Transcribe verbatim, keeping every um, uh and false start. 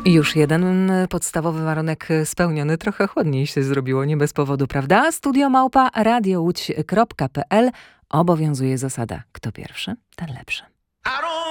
Już jeden podstawowy warunek spełniony, trochę chłodniej się zrobiło, nie bez powodu, prawda? Studio małpa radio łódź kropka p l. Obowiązuje zasada: kto pierwszy, ten lepszy.